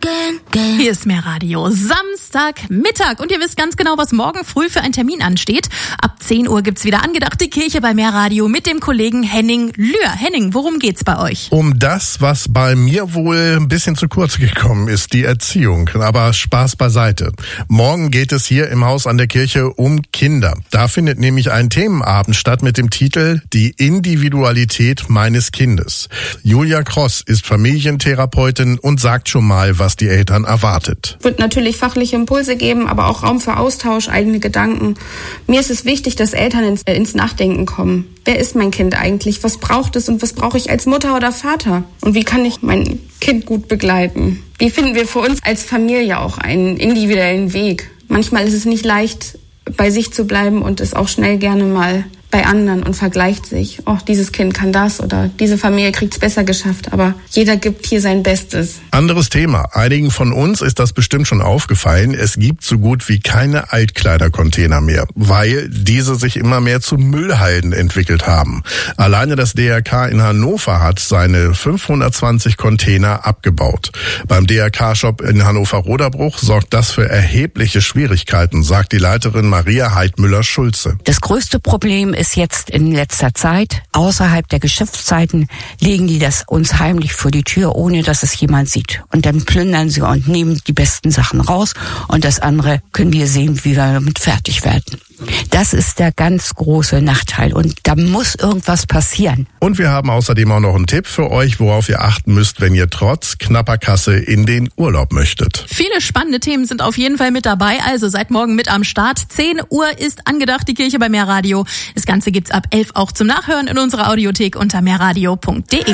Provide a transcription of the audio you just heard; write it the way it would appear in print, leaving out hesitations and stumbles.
Hier ist Mehrradio. Samstagmittag. Und ihr wisst ganz genau, was morgen früh für ein Termin ansteht. Ab 10 Uhr gibt's wieder Angedachte Kirche bei Mehrradio mit dem Kollegen Henning Lühr. Henning, worum geht's bei euch? Um das, was bei mir wohl ein bisschen zu kurz gekommen ist, die Erziehung. Aber Spaß beiseite. Morgen geht es hier im Haus an der Kirche um Kinder. Da findet nämlich ein Themenabend statt mit dem Titel Die Individualität meines Kindes. Julia Kross ist Familientherapeutin und sagt schon mal, was die Eltern erwartet. Wird natürlich fachliche Impulse geben, aber auch Raum für Austausch, eigene Gedanken. Mir ist es wichtig, dass Eltern ins Nachdenken kommen. Wer ist mein Kind eigentlich? Was braucht es und was brauche ich als Mutter oder Vater? Und wie kann ich mein Kind gut begleiten? Wie finden wir für uns als Familie auch einen individuellen Weg? Manchmal ist es nicht leicht, bei sich zu bleiben und ist auch schnell gerne mal bei anderen und vergleicht sich. Oh, dieses Kind kann das oder diese Familie kriegt's besser geschafft. Aber jeder gibt hier sein Bestes. Anderes Thema. Einigen von uns ist das bestimmt schon aufgefallen. Es gibt so gut wie keine Altkleidercontainer mehr, weil diese sich immer mehr zu Müllhalden entwickelt haben. Alleine das DRK in Hannover hat seine 520 Container abgebaut. Beim DRK-Shop in Hannover-Roderbruch sorgt das für erhebliche Schwierigkeiten, sagt die Leiterin Maria Heidmüller-Schulze. Das größte Problem ist jetzt in letzter Zeit, außerhalb der Geschäftszeiten legen die das uns heimlich vor die Tür, ohne dass es jemand sieht. Und dann plündern sie und nehmen die besten Sachen raus und das andere können wir sehen, wie wir damit fertig werden. Das ist der ganz große Nachteil und da muss irgendwas passieren. Und wir haben außerdem auch noch einen Tipp für euch, worauf ihr achten müsst, wenn ihr trotz knapper Kasse in den Urlaub möchtet. Viele spannende Themen sind auf jeden Fall mit dabei, also seid morgen mit am Start. 10 Uhr ist angedacht die Kirche bei Mehrradio. Das Ganze gibt's ab 11 auch zum Nachhören in unserer Audiothek unter mehrradio.de.